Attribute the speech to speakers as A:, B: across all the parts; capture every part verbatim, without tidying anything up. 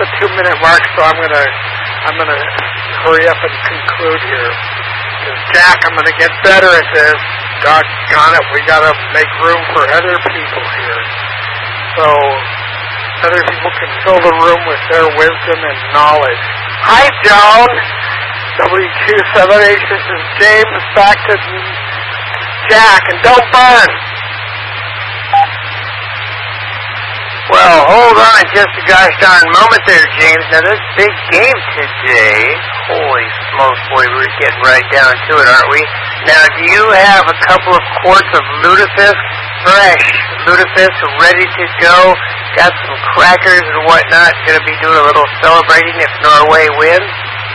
A: the two-minute mark, so I'm gonna I'm gonna hurry up and conclude here. Jack, I'm gonna get better at this. Doggone it, we gotta make room for other people here. So other people can fill the room with their wisdom and knowledge. Hi, Joan. W two seven H. This is James. Back to Jack, and don't burn.
B: Well, hold on just a gosh darn moment there, James. Now, this big game today, holy smokes, boy, we're getting right down to it, aren't we? Now, do you have a couple of quarts of Lutefisk, fresh Lutefisk, ready to go? Got some crackers and whatnot. Going to be doing a little celebrating if Norway wins?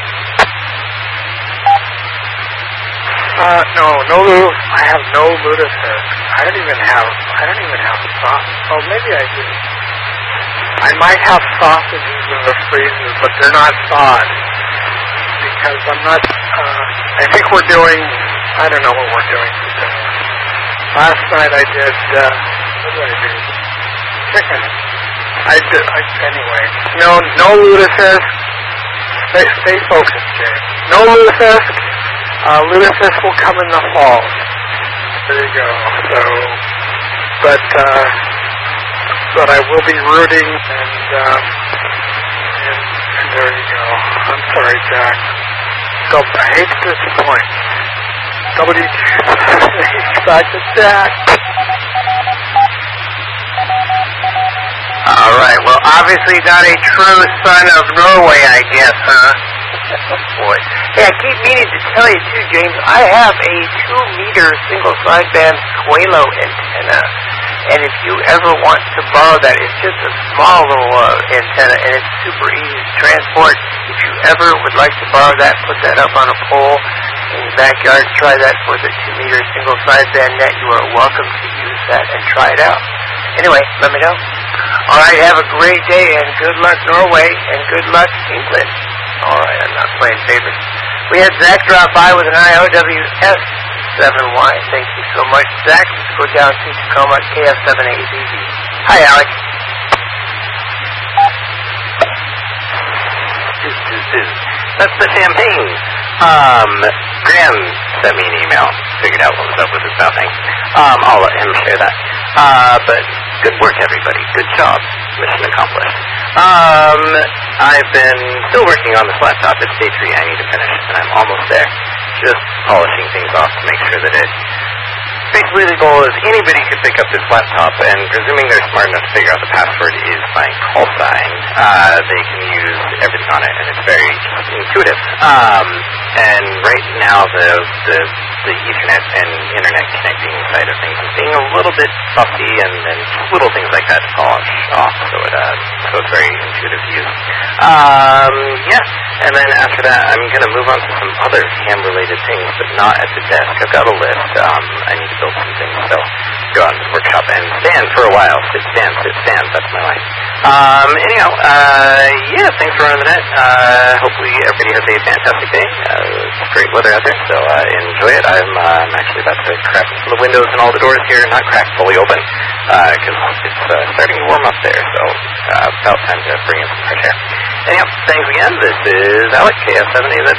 A: Uh, no, no, I have no Lutefisk. I don't even have, I don't even have sauce. Oh, maybe I do. I might have sausages in the freezer, but they're not thawed. Because I'm not, uh, I think we're doing, I don't know what we're doing today. Last night I did, uh, what did I do? Chicken. I did, I, anyway. No, no Lutefisk. Stay, stay focused, James. No Lutefisk. Uh, Lutefisk will come in the fall. There you go. So, but, uh, but I will be rooting, and, um, and, and there you go. I'm sorry, Jack. So, I hate to disappoint. W two back to Jack.
B: All right. Well, obviously not a true son of Norway, I guess, huh? Oh, boy. Hey, I keep meaning to tell you, too, James, I have a two-meter single-sideband Squalo antenna. And if you ever want to borrow that, it's just a small little uh, antenna, and it's super easy to transport. If you ever would like to borrow that, put that up on a pole in your backyard, try that for the two-meter single-sideband net. You are welcome to use that and try it out. Anyway, let me know. All right, have a great day, and good luck, Norway, and good luck, England. All right, I'm not playing favorites. We had Zach drop by with an I O W S seven Y. Thank you so much, Zach. Let's go down to Tacoma, K F seven A Z Z. Hi, Alex.
C: That's the champagne. Um, Graham sent me an email. Figured out what was up with his mouthing. Um, I'll let him share that. Uh, but good work, everybody. Good job. Mission accomplished. Um, I've been still working on this laptop. It's day three. I need to finish, and I'm almost there. Just polishing things off to make sure that it... Basically, the goal is anybody could pick up this laptop, and presuming they're smart enough to figure out the password is my call sign, uh, they can use everything on it, and it's very intuitive. Um, and right now, the, the the Ethernet and Internet connecting side of things is being a little bit fussy, and, and little things like that to polish off, so it uh, so it's very intuitive to use. Um, yeah, and then after that, I'm going to move on to some other ham-related things, but not at the desk. I've got a list. Um, I need to build some things, so go out in this workshop and stand for a while. Sit, stand, sit, stand. That's my life. Um, anyhow, uh, yeah, thanks for running the net. Uh, hopefully everybody has a fantastic day. Uh, it's great weather out there, so uh, enjoy it. I'm, uh, I'm actually about to crack some of the windows and all the doors here, not crack, fully open, because uh, it's uh, starting to warm up there, so uh, about time to bring in some fresh air. Anyhow, thanks again. This is Alex, K F seven A Z B.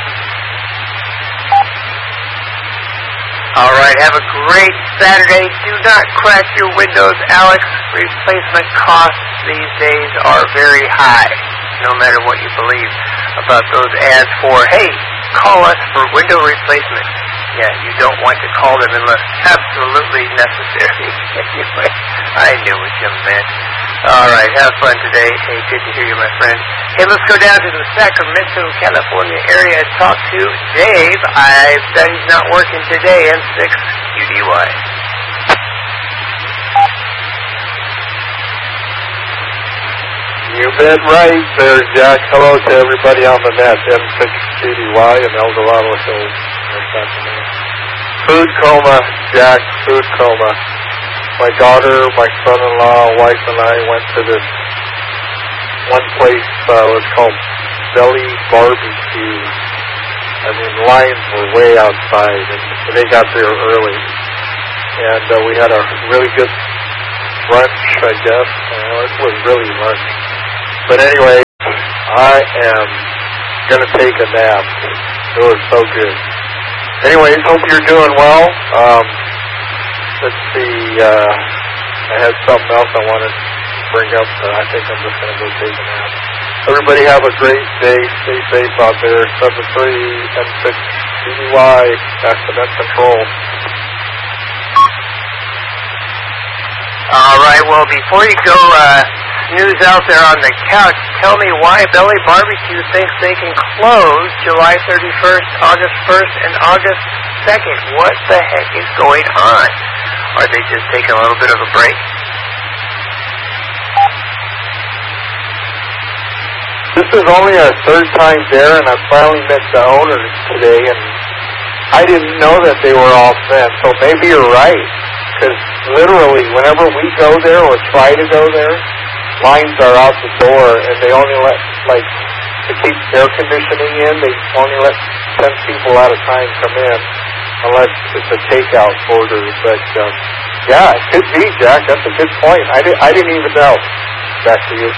B: All right, have a great Saturday. Do not crack your windows, Alex. Replacement costs these days are very high, no matter what you believe about those ads for, hey, call us for window replacement. Yeah, you don't want to call them unless absolutely necessary. Anyway, I knew what you meant. All right, have fun today. Hey, good to hear you, my friend. Hey, let's go down to the Sacramento, California area and talk to Dave. I bet he's not working today, N six Q D Y.
A: You bet right there, Jack. Hello to everybody on the net, N six Q D Y in El Dorado Hills, Sacramento. Food coma, Jack, food coma. My daughter, my son-in-law, wife, and I went to this one place, uh, it was called Belly Barbecue. I mean, lines were way outside, and they got there early. And uh, we had a really good brunch, I guess. Uh, it was really lunch. But anyway, I am going to take a nap. It was so good. Anyways, hope you're doing well. Um, let's see. Uh, I had something else I wanted to bring up, but I think I'm just going to go take a nap. Everybody have a great day. Stay safe out there. seven three M six C D Y, accident control.
B: All right, well, before you go uh, snooze out there on the couch, tell me why Belly Barbecue thinks they can close July thirty-first, August first, and August second. What the heck is going on? Are they just taking a little bit of a break?
A: This is only our third time there, and I finally met the owners today, and I didn't know that they were all set, so maybe you're right. Because literally, whenever we go there or try to go there, lines are out the door, and they only let, like, to keep air conditioning in, they only let ten people at a time come in, unless it's a takeout order. But, um, yeah, it could be, Jack. That's a good point. I, di- I didn't even know. Back to you.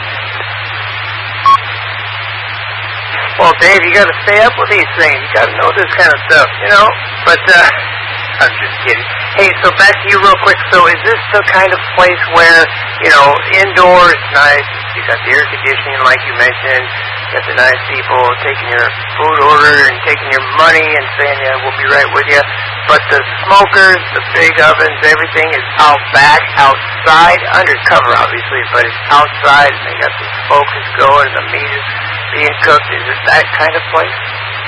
B: Well, Dave, you got to stay up with these things. You got to know this kind of stuff, you know? But, uh... I'm just kidding. Hey, so back to you real quick. So is this the kind of place where, you know, indoors, nice, you got the air conditioning like you mentioned, you got the nice people taking your food order and taking your money and saying, yeah, we'll be right with you. But the smokers, the big ovens, everything is out back, outside, undercover obviously, but it's outside and they got the smokers going and the meat is being cooked. Is it that kind of place?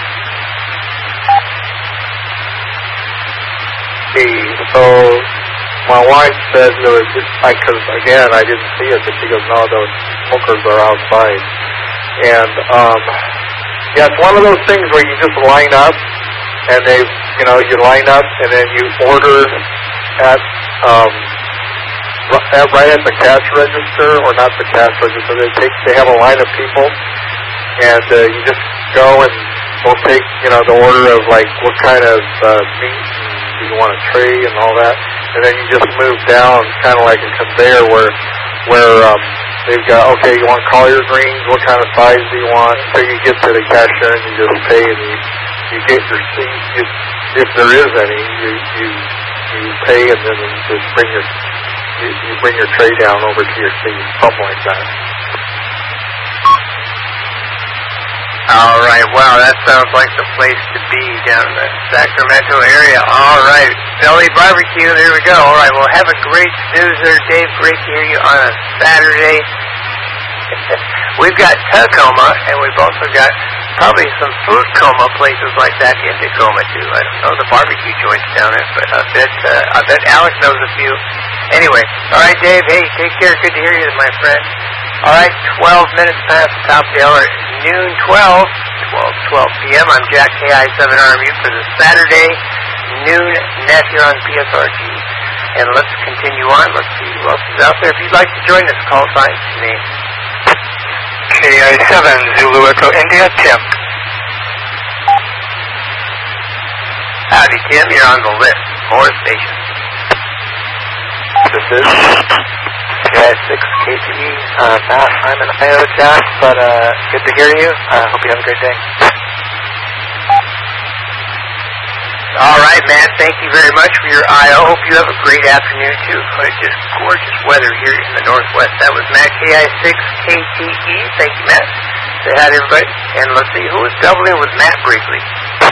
A: So my wife said there was just, because again I didn't see it, but she goes, no, those smokers are outside. And um, yeah, it's one of those things where you just line up, and they, you know, you line up, and then you order at um, right at the cash register, or not the cash register. They take, they have a line of people, and uh, you just go and they'll take, you know, the order of like what kind of uh, meat. You want a tray and all that, and then you just move down, kind of like a conveyor where, where um, they've got, okay, you want collard greens, what kind of size do you want? So you get to the cashier and you just pay, and you, you get your seat, you, if there is any, you you you pay, and then you just bring your you, you bring your tray down over to your seat, something like that.
B: All right, wow, that sounds like the place to be down in the Sacramento area. All right, Belly Barbecue, there we go. All right, well, have a great snoozer, Dave. Great to hear you on a Saturday. We've got Tacoma, and we've also got probably some food coma places like that in Tacoma, too. I don't know the barbecue joints down there, but I bet, uh, I bet Alex knows a few. Anyway, all right, Dave, hey, take care. Good to hear you, my friend. All right, twelve minutes past the top of the hour, noon twelve, twelve, twelve p.m. I'm Jack K I seven R M U for the Saturday noon net here on P S R G. And let's continue on. Let's see who else is out there. If you'd like to join us, call sign name.
D: K I seven Zulu Echo India, Tim.
B: Howdy, Tim. You're on the list. More stations.
A: This is
B: K I six K T E. Uh, Matt, I'm in Ohio, Jack, but uh, good to hear you. I uh, hope you have a great day. All right, Matt, thank you very much for your I O. Hope you have a great afternoon, too. It's just gorgeous weather here in the Northwest. That was Matt, K I six K T E. Thank you, Matt. Say hi to everybody. And let's see, who was doubling with Matt briefly?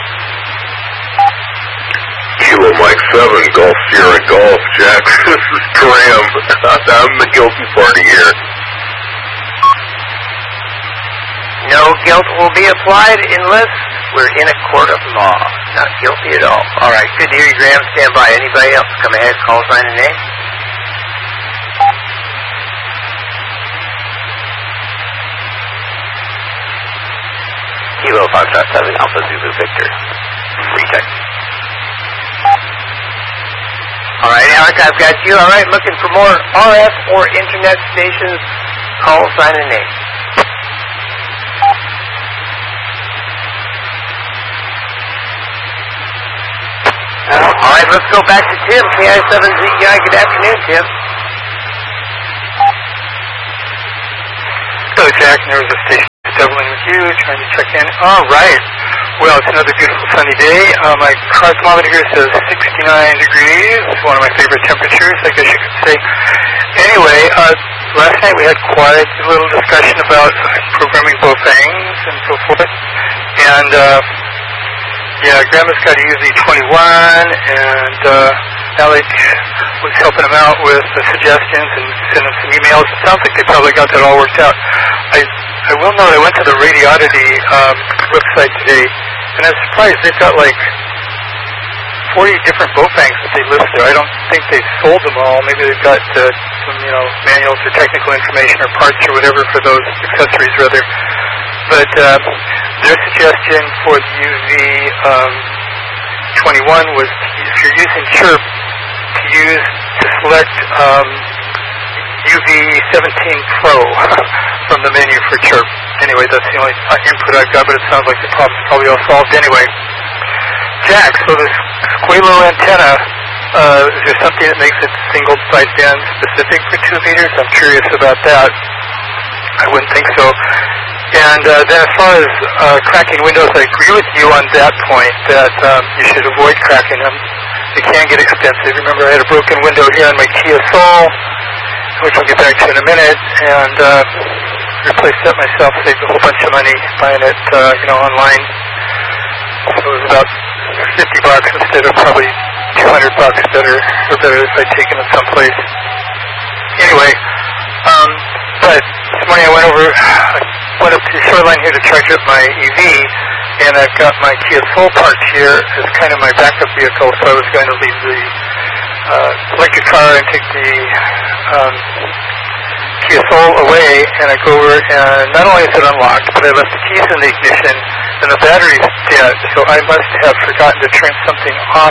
E: Kilo Mike seven, Golf Sierra Golf, Jack. This is Graham. I'm the guilty party here.
B: No guilt will be applied unless we're in a court of law. Not guilty at all. All right, good to hear you, Graham. Stand by. Anybody else? Come ahead, call sign and name.
C: Kilo Foxtrot seven, Alpha Zulu Victor. Recheck.
B: All right, Alex, I've got you. All right, looking for more R F or internet stations. Call, sign, and name. All right, let's go back to Tim, K I seven Z E I. Good afternoon, Tim.
D: Hello, Jack. There was a station doubling in. All right. Well, it's another beautiful sunny day. Uh, my car thermometer here says sixty-nine degrees. It's one of my favorite temperatures, I guess you could say. Anyway, uh, last night we had quite a little discussion about programming Baofengs and so forth. And, uh, yeah, Grandma's got a U V twenty-one, and uh, Alec was helping him out with the suggestions and sending some emails. It sounds like they probably got that all worked out. I I will note I went to the Radioddity um, website today, and I was surprised they've got like forty different Baofengs that they list there. I don't think they've sold them all. Maybe they've got uh, some, you know, manuals or technical information or parts or whatever for those accessories, rather. But uh, their suggestion for the U V um, twenty-one was, if you're using Chirp, to use to select um, U V seventeen Pro from the menu for Chirp. Anyway, that's the only input I've got, but it sounds like the problem's probably all solved anyway. Jack, so this Squalo antenna, uh, is there something that makes it single sideband specific for two meters? I'm curious about that. I wouldn't think so. And uh, then as far as uh, cracking windows, I agree with you on that point, that um, you should avoid cracking them. They can get expensive. Remember, I had a broken window here on my Kia Soul, which I'll get back to in a minute, and uh, replaced that myself, saved a whole bunch of money buying it, uh, you know, online. So it was about fifty bucks instead of probably two hundred bucks better, or better if I'd taken it someplace. Anyway, um, but this morning I went over, I went up to the shoreline here to charge up my E V, and I've got my Kia Soul parked here as kind of my backup vehicle, so I was going to leave the uh, electric car and take the um, Kia Soul away, and I go over, and not only is it unlocked, but I left the keys in the ignition, and the battery's dead, so I must have forgotten to turn something off.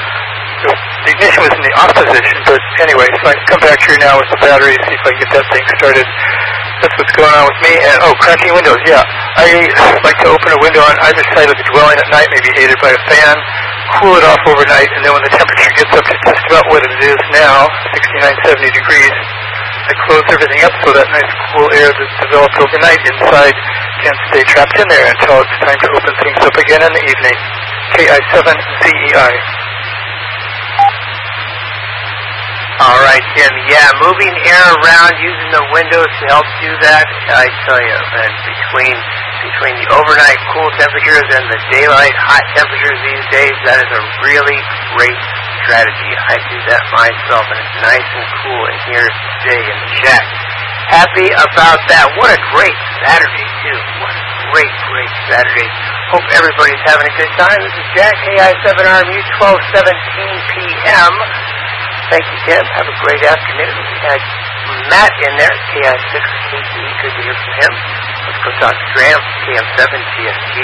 D: The ignition was in the off position, but anyway, so I can come back here now with the battery, see if I can get that thing started. That's what's going on with me. And, oh, cracking windows, yeah. I like to open a window on either side of the dwelling at night, maybe aided by a fan, cool it off overnight, and then when the temperature gets up to just about what it is now, sixty-nine, seventy degrees, I close everything up so that nice cool air that's developed overnight inside can stay trapped in there until it's time to open things up again in the evening. K I seven Z E I.
B: All right, Tim. Yeah, moving air around using the windows to help do that. I tell you, man, between between the overnight cool temperatures and the daylight hot temperatures these days, that is a really great strategy. I do that myself, and it's nice and cool in here today in the shack. Happy about that. What a great Saturday, too. What a great, great Saturday. Hope everybody's having a good time. This is Jack, K I seven R M U, twelve seventeen P M Thank you, Tim. Have a great afternoon. We had Matt in there, K I six K T E. Good to hear from him. Let's go talk to Graham, K M seven T S G.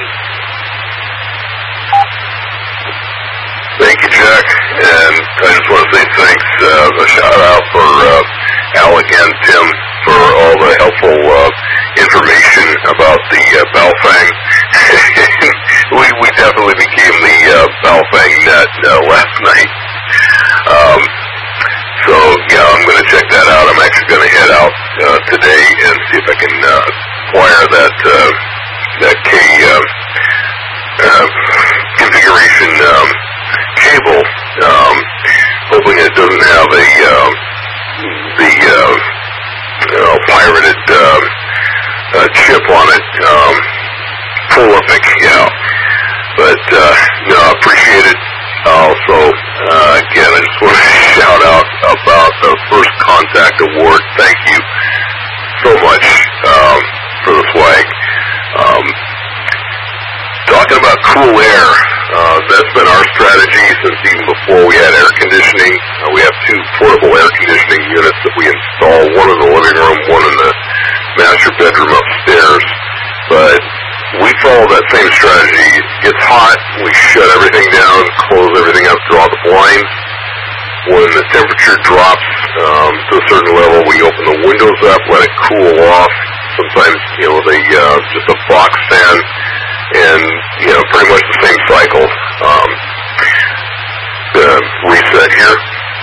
E: Thank you, Jack. And I just want to say thanks, uh, a shout out for uh, Alec and Tim for all the helpful uh, information about the uh, Baofeng. we, we definitely became the uh, Baofeng net uh, last night. Um, so, yeah, I'm going to check that out. I'm actually going to head out uh, today and see if I can uh, acquire that, uh, that K uh, uh, configuration um, cable, um, hoping it doesn't have a uh, the uh, you know, pirated uh, uh, chip on it. Um, prolific, yeah. But uh, no, I appreciate it. Also, uh, again, I just want to shout out about the First Contact Award. Thank you so much um, for the flag. Um, talking about cool air, uh, that's been our strategy since even before we had air conditioning. Uh, we have two portable air conditioning units that we install, one in the living room, one in the master bedroom upstairs. But we follow that same strategy. It gets hot, we shut everything down, close everything up, draw the blinds. When the temperature drops um, to a certain level, we open the windows up, let it cool off. Sometimes, you know, they uh, just a box fan, and, you know, pretty much the same cycle. Um, uh, reset here.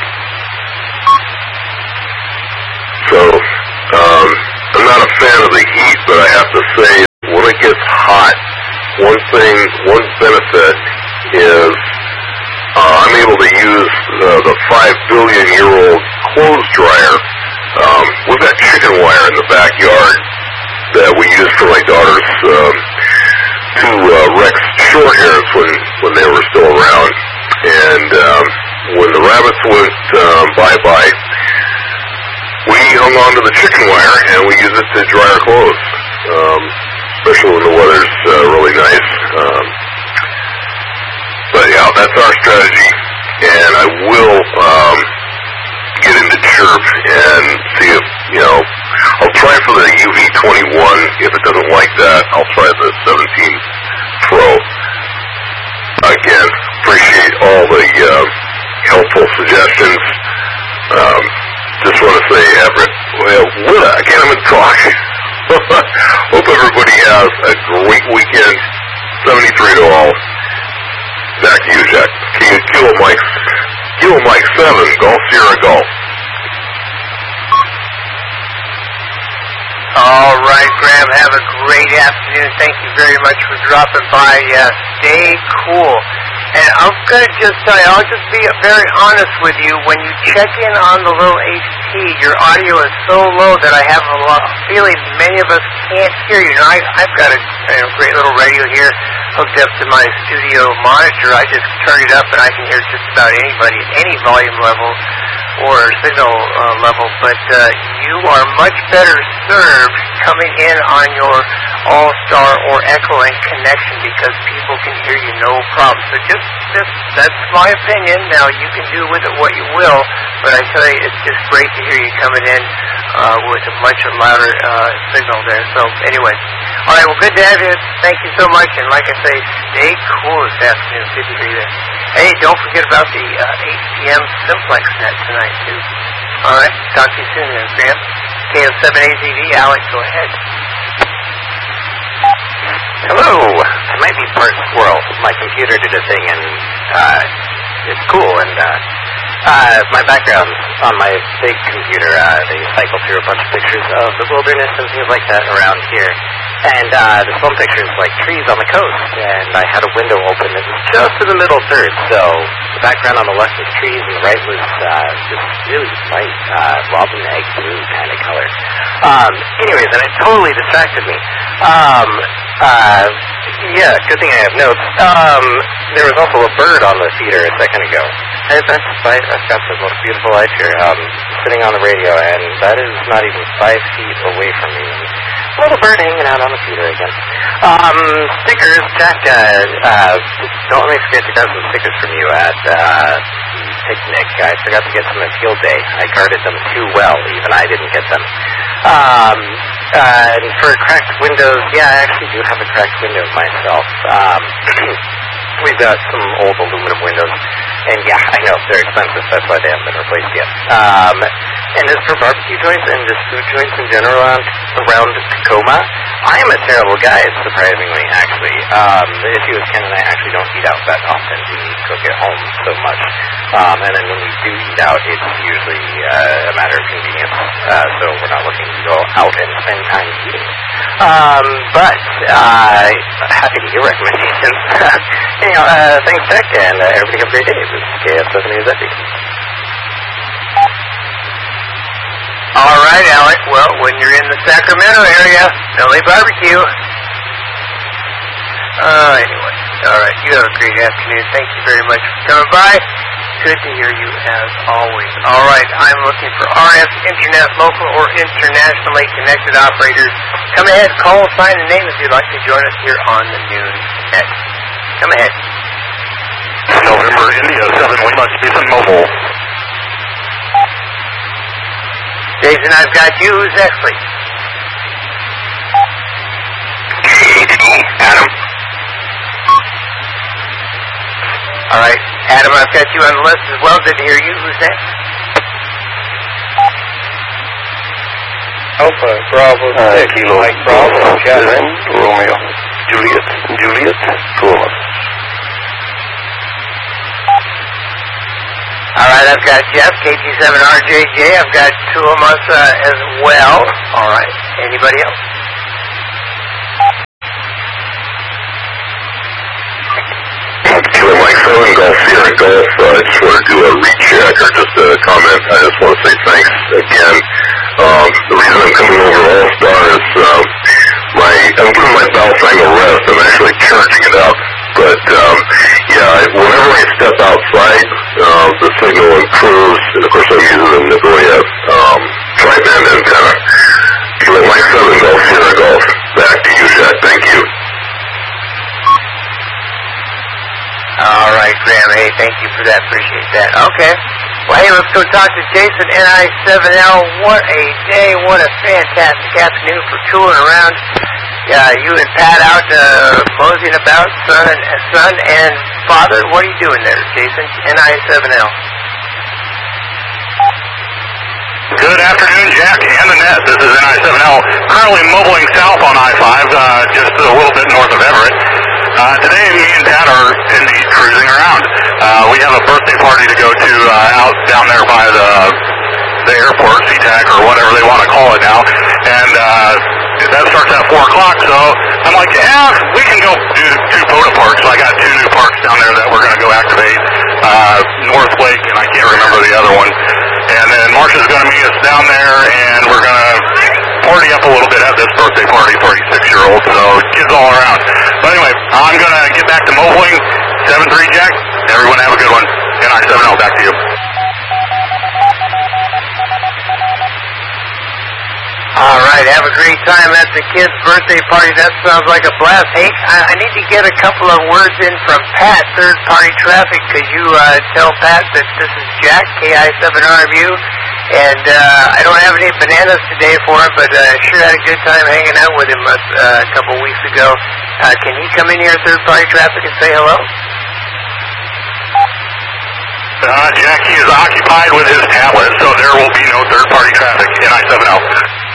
E: So, um, I'm not a fan of the heat, but I have to say, when it gets hot, one thing, one benefit is uh, I'm able to use uh, the five billion year old clothes dryer. Um, we've got chicken wire in the backyard that we used for my daughter's um, two uh, Rex short hairs when, when they were still around. And um, when the rabbits went um, bye-bye, we hung on to the chicken wire and we use it to dry our clothes, um, especially when the weather's uh, really nice. Um, but yeah, that's our strategy, and I will um, get into Chirp and see if, you know, I'll try for the U V twenty-one. If it doesn't like that, I'll try the seventeen Pro. Again, appreciate all the uh, helpful suggestions. Um, just want to say, Everett, well, what a, I can't even talk. Hope everybody has a great weekend. seventy-three to all. Back to you, Jack. Kilo Mike, Kilo Mike seven, Golf Sierra Golf.
B: All right, Graham, have a great afternoon. Thank you very much for dropping by. Uh, stay cool. And I'm going to just tell you, I'll just be very honest with you. When you check in on the little H T, your audio is so low that I have a lot of feeling many of us can't hear you. Now, I, I've got a, a great little radio here hooked up to my studio monitor. I just turn it up and I can hear just about anybody at any volume level or signal uh, level. But uh, you are much better served coming in on your All-Star or Echolink connection because people can hear you no problem. So just, just that's my opinion. Now, you can do with it what you will, but I tell you, it's just great to hear you coming in uh, with a much louder uh, signal there. So anyway, all right, well, good to have you. Thank you so much. And like I say, stay cool this afternoon. Good to hear you. Hey, don't forget about the uh, eight p.m. Simplex Net tonight, too. All right, talk to you soon then, Graham. K O seven A Z V, Alex, go ahead.
C: Hello. I might be part squirrel. My computer did a thing, and uh, it's cool. And uh, uh, my background on my big computer, uh, they cycle through a bunch of pictures of the wilderness and things like that around here. And uh, there's some pictures like trees on the coast, and I had a window open that was just in the middle third. So the background on the left was trees, and the right was uh, just really light uh, robin egg blue kind of color. Um, anyways, and it totally distracted me. Um, uh, yeah, good thing I have notes. Um, there was also a bird on the feeder a second ago. I, that's, I, I've got the most beautiful life here, um, sitting on the radio, and that is not even five feet away from me. A little bird hanging out on the feeder again. Um, stickers, Jack, uh, uh, don't let me forget to grab some stickers from you at, uh, picnic. I forgot to get some at field day. I guarded them too well. Even I didn't get them. Um, uh, and for cracked windows, yeah, I actually do have a cracked window myself. Um, we've got some old aluminum windows. And yeah, I know, they're expensive. That's why they haven't been replaced yet. Um, and as for barbecue joints and just food joints in general around, around Tacoma, I am a terrible guy, surprisingly, actually. Um, the issue is Ken and I actually don't eat out that often. We cook at home so much. Um, and then when we do eat out, it's usually uh, a matter of convenience. Uh, so we're not looking to go out and spend time eating. Um, but uh, happy to hear recommendations. Anyhow, uh, thanks, Jack, and uh, everybody have a great day. This is K F seven A Z V.
B: All right, Alec. Well, when you're in the Sacramento area, Philly barbecue. Uh, anyway, all right. You have a great afternoon. Thank you very much for coming by. Good to hear you as always. All right, I'm looking for R F Internet, local or internationally connected operators. Come ahead, call, sign the name if you'd like to join us here on the Noon Net. Come ahead.
E: November India seven, we must be some mobile.
B: Jason, I've got you. Who's next, please?
E: K H E, Adam.
B: All right, Adam, I've got you on the list as well. Good to hear you. Who's next?
F: Alpha, Bravo,
E: Uh,
F: six,
E: Kilo,
F: Mike, Bravo, Catherine,
E: Romeo, Juliet, Juliet, Thomas.
B: All right, I've got Jeff, K G seven R J J. I've got Tuomas uh, as well. All right, anybody else?
E: Southern Gulf Sierra Gulf. Uh, I just want to do a recheck or just a comment. I just want to say thanks again. Um, the reason I'm coming over to All-Star is um, my, I'm giving my Balfang a rest. I'm actually charging it up. But, um, yeah, whenever I step outside, uh, the signal improves. And, of course, I'm using the Nagoya um, tri-band antenna. So my Southern Gulf Sierra Gulf. Back to you, Jack. Thank you.
B: All right, Graham. Hey, thank you for that. Appreciate that. Okay. Well, hey, let's go talk to Jason, N I seven L. What a day. What a fantastic afternoon for touring around. Yeah, you and Pat out uh, moseying about, son and, son and father. What are you doing there, Jason, N I seven L?
G: Good afternoon, Jack and the net. This is N I seven L, currently mobiling south on I five, uh, just a little bit north of Everett. Uh, today, me and Pat are indeed cruising around. Uh, we have a birthday party to go to uh, out down there by the the airport, SeaTac, or whatever they want to call it now, and uh, that starts at four o'clock, so I'm like, yeah, we can go do two POTA parks. So I got two new parks down there that we're going to go activate, uh, North Lake, and I can't remember the other one. And then Marsha's going to meet us down there, and we're going to party up a little bit at this birthday party for a six-year-old, so kids all around. But anyway, I'm going to get back to mobiling. seven three, Jack. Everyone have a good one. N I seven L, back to you.
B: All right, have a great time at the kids' birthday party. That sounds like a blast. Hey, I, I need to get a couple of words in from Pat, Third Party Traffic. Could you uh, tell Pat that this is Jack, K I seven R M U, and uh, I don't have any bananas today for him, but I uh, sure had a good time hanging out with him uh, a couple weeks ago. Uh, can he come in here, Third Party Traffic, and say hello?
G: Uh, Jack, he is occupied with his tablet, so there will be no Third Party Traffic, N I seven L.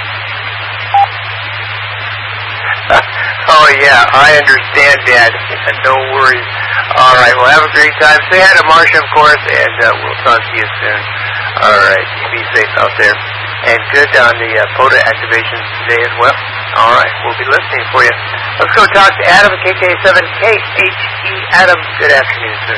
B: Oh, yeah, I understand, Dad. No worries. All right, well, have a great time. Say hi to Marsha, of course, and uh, we'll talk to you soon. All right, you be safe out there. And good on the uh, POTA activations today as well. All right, we'll be listening for you. Let's go talk to Adam, K K seven K H E. Adam, good afternoon, sir.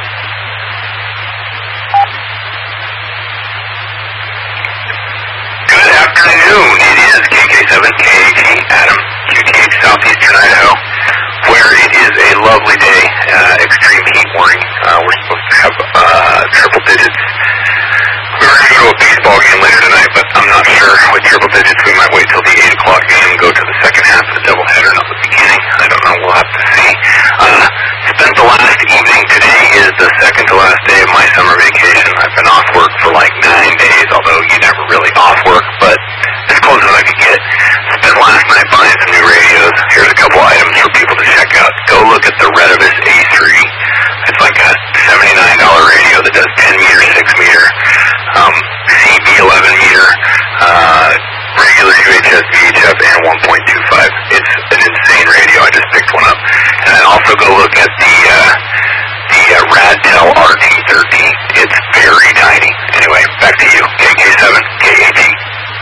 H: Good afternoon. It is K K seven K H E, Adam, Q T H Southeastern Idaho, where it is a lovely day, uh, extreme heat warning. Uh, we're supposed to have uh, triple digits. We were going to go to a baseball game later tonight, but I'm not sure. With triple digits, we might wait till the eight o'clock game and go to the second half of the doubleheader, not the beginning. I don't know. We'll have to see. Uh, spent the last evening. Today is the second to last day of my summer vacation. I've been off work for like nine days, although you never really off work, but as close as I could get. Spent last night buying some new radios. Here's a couple items for people to check out. Go look at the Retevis A three. It's like a seventy-nine dollar radio that does ten meter, six meter, um, C B eleven meter, uh, regular U H S, V H F, and one point two five. It's an insane radio. I just picked one up. And then also go look at the, uh, the uh, Radtel R T thirteen. It's very tiny. Anyway, back to you. K K seven K H E.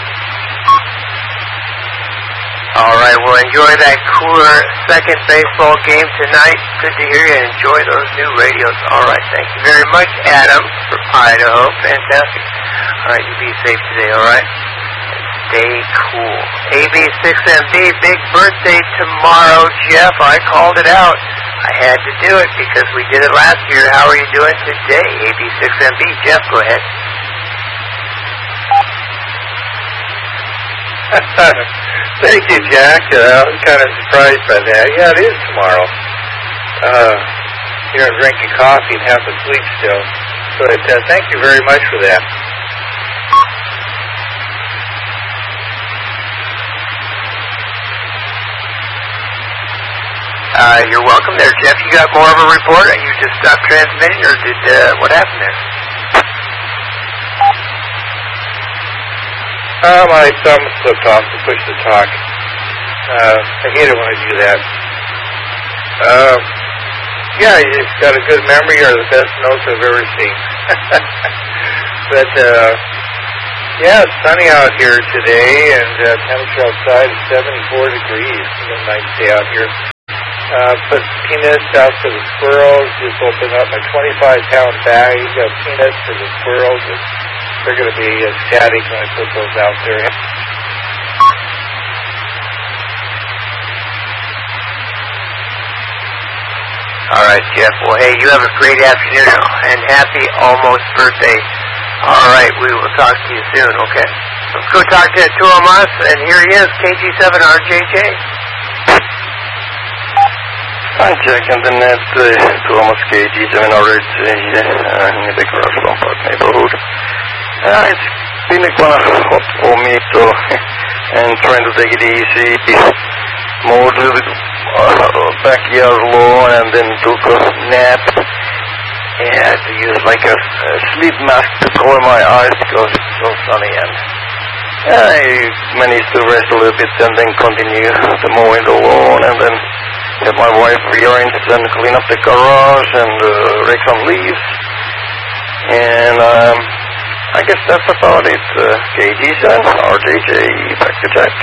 B: All right, well, enjoy that cooler second baseball game tonight. Good to hear you. Enjoy those new radios. All right, thank you very much, Adam, from Idaho. Fantastic. All right, you be safe today, all right? Stay cool. A B six M B, big birthday tomorrow, Jeff. I called it out. I had to do it because we did it last year. How are you doing today, A B six M B? Jeff, go ahead.
F: Thank you, Jack. Uh, I was kind of surprised by that. Yeah, it is tomorrow. Uh, here I'm drinking coffee and half asleep still. But uh, thank you very much for that.
B: Uh, you're welcome there, Jeff. You got more of a report? You just stopped transmitting, or did uh, what happened there?
F: Uh, my thumb slipped off to push the talk. Uh, I hate it when I do that. Uh, yeah, you've got a good memory, or the best notes I've ever seen. But, uh, yeah, it's sunny out here today, and uh, temperature outside is seventy-four degrees. It's a nice day out here. Uh, put peanuts out for the squirrels. Just open up my twenty-five pound bag. Got peanuts for the squirrels. And they're going to be ecstatic when I put those out there.
B: All right, Jeff. Well, hey, you have a great afternoon and happy almost birthday. All right, we will talk to you soon, okay? Let's go talk to two of us, and here he is, K G seven R J J.
I: Hi, Jack and the net. Uh, Thomas K G seven R J uh, in the Grasslund Park neighborhood. Uh, it's been kind of hot for me, so and trying to take it easy. More to the uh, backyard lawn and then took a nap. And I had to use like a, a sleep mask to cover my eyes because it's so sunny. And I managed to rest a little bit and then continue to mow in the lawn and then have my wife rearrange and clean up the garage and uh, rake some leaves. And um, I guess that's about it. Uh, K G seven R J J, back to Jack.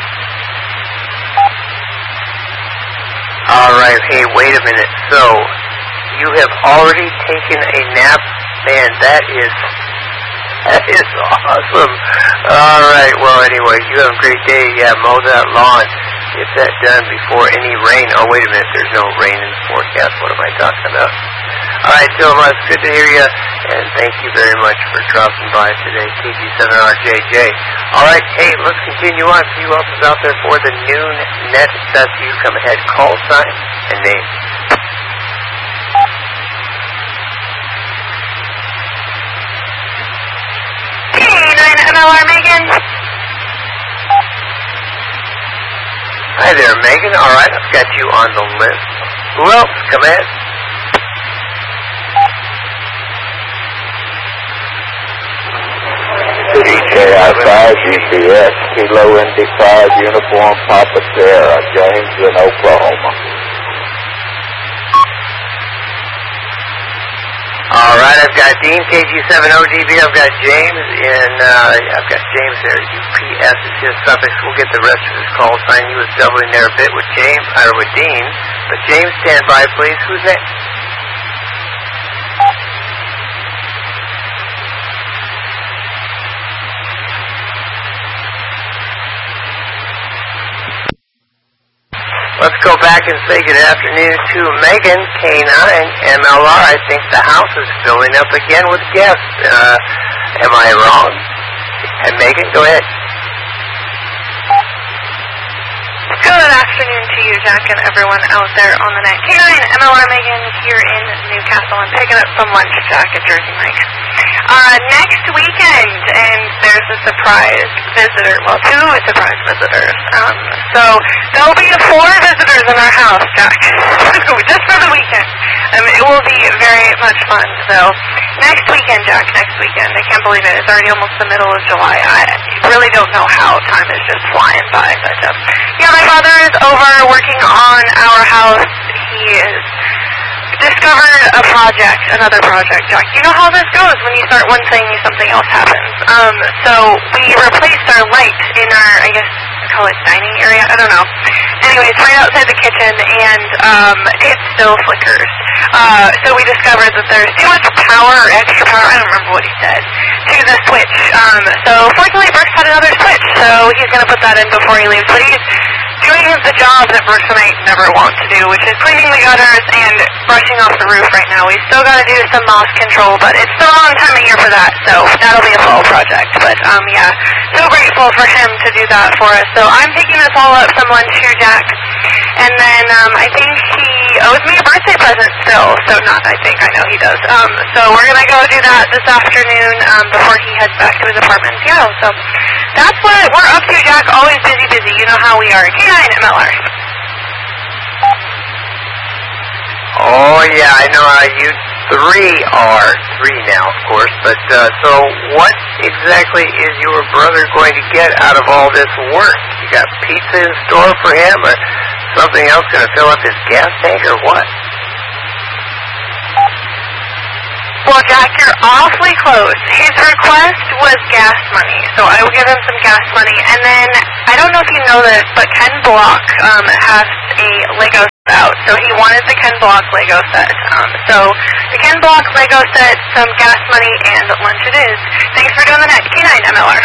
B: All right, hey, wait a minute. So, you have already taken a nap? Man, that is, that is awesome. All right, well, anyway, you have a great day. Yeah, mow that lawn. Get that done before any rain. Oh, wait a minute, there's no rain in the forecast. What am I talking about? All right, Thomas, good to hear you, and thank you very much for dropping by today, K G seven R J J. All right, hey, let's continue on. See who else is out there for the noon net. That's you. Come ahead, call sign and name.
J: K nine M L R, Megan.
B: Hi there, Megan. All right, I've got you on the list. Who else? Come ahead.
K: D K I five G P S, Kilo Indy five, Uniform Papa Sierra, James in Oklahoma.
B: All right, I've got Dean, K G seven O D B. I've got James in, uh, I've got James there. U P S is his suffix. We'll get the rest of his call sign. He was doubling there a bit with James, or with Dean. But James, stand by, please. Who's next? Let's go back and say good afternoon to Megan, K nine M L R. I think the house is filling up again with guests. Uh, am I wrong? And Megan, go ahead.
J: Good afternoon to you, Jack, and everyone out there on the net. K nine M L R Megan here in Newcastle. I'm picking up some lunch, Jack, at Jersey Mike's. Uh, next weekend, and there's a surprise visitor, well, two surprise visitors. Um, so there'll be four visitors in our house, Jack, just for the weekend. Um, it will be very much fun. So next weekend, Jack, next weekend. I can't believe it. It's already almost the middle of July. I really don't know how time is just flying by. But um, yeah, my father is over working on our house. He is discovered a project, another project, Jack. You know how this goes. When you start one thing, something else happens. Um, so we replaced our light in our, I guess, call it dining area. I don't know. Anyways, right outside the kitchen, and um, it still flickers. Uh, so we discovered that there's too much power or extra power, I don't remember what he said, to the switch. Um, so fortunately, Brooks had another switch, so he's going to put that in before he leaves. But he's doing the job that Brooks and I never want to do, which is cleaning the gutters and brushing off the roof right now. We've still got to do some mouse control, but it's the wrong time of year for that, so that'll be a fall project. But, um, yeah, so grateful for him to do that for us. So I'm picking this all up some lunch here, Jack. And then um, I think he owes me a birthday present still. So not I think, I know he does. Um, so we're going to go do that this afternoon um, before he heads back to his apartment in Seattle. So that's what we're up to, Jack. Always busy, busy. You know how we are. K nine M L R.
B: Oh, yeah, I know how you three are. Three now, of course. But uh, so what exactly is your brother going to get out of all this work? You got pizza in store for him, or something else going to fill up his gas tank, or what?
J: Well, Jack, you're awfully close. His request was gas money, so I will give him some gas money. And then, I don't know if you know this, but Ken Block um, has a Lego out. So he wanted the Ken Block Lego set. Um, so the Ken Block Lego set, some gas money, and lunch it is. Thanks for doing the net. K nine M L R.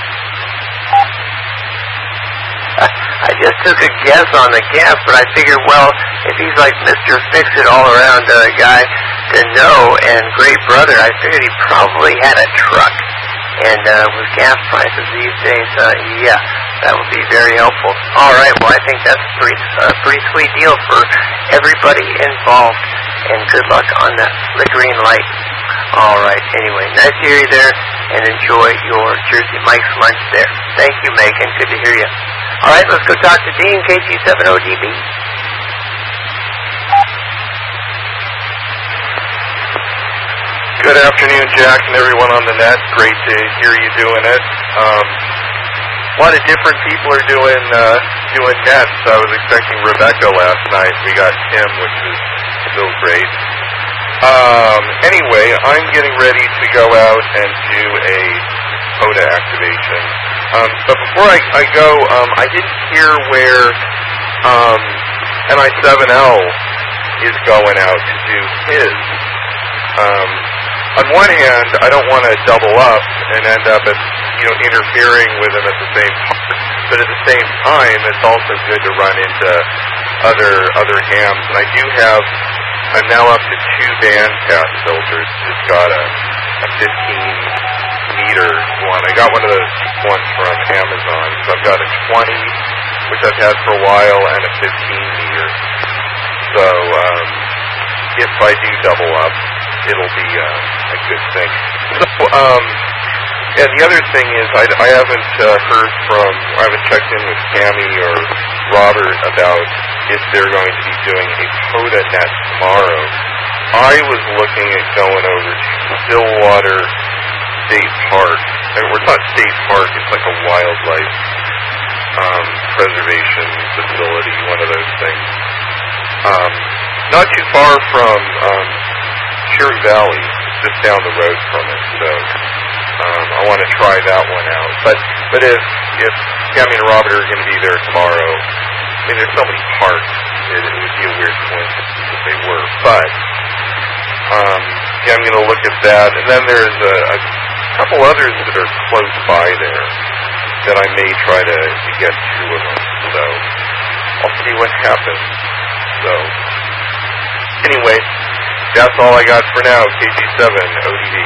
B: I just took a guess on the gas, but I figured, well, if he's like Mister Fix-It all-around uh, guy to know and great brother, I figured he probably had a truck. And uh, with gas prices these days, uh, yeah, that would be very helpful. All right, well, I think that's a pretty, uh, pretty sweet deal for everybody involved. And good luck on that flickering light. All right, anyway, nice to hear you there, and enjoy your Jersey Mike's lunch there. Thank you, Megan. Good to hear you. All right, let's go talk to Dean, K G seven O D B.
L: Good afternoon, Jack, and everyone on the net. Great to hear you doing it. Um, a lot of different people are doing uh, doing nets. I was expecting Rebecca last night. We got Tim, which is still great. Um, anyway, I'm getting ready to go out and do a POTA activation. Um, but before I, I go, um, I didn't hear where um, N I seven L is going out to do his. Um, on one hand, I don't want to double up and end up at, you know, interfering with him at the same time. But at the same time, it's also good to run into other other hams. And I do have, I'm now up to two band pass filters. It's got a, a fifteen meter one. I got one of those ones from Amazon. So I've got a twenty, which I've had for a while, and a fifteen meter. So um, if I do double up, it'll be uh, a good thing. So, um, and the other thing is, I, I haven't uh, heard from, I haven't checked in with Tammy or Robert about if they're going to be doing a POTA net tomorrow. I was looking at going over to Stillwater State Park. I mean, we're not State Park, it's like a wildlife um, preservation facility, one of those things. Um, not too far from um, Cherry Valley, just down the road from it. So um, I want to try that one out. But but if if Tammy and Robert are going to be there tomorrow, I mean, there's so many parks, it, it would be a weird coincidence if they were. But um, yeah, I'm going to look at that. And then there's a, a couple others that are close by there that I may try to, to get two of them. So I'll see what happens. So anyway, that's all I got for now. K G seven O D B.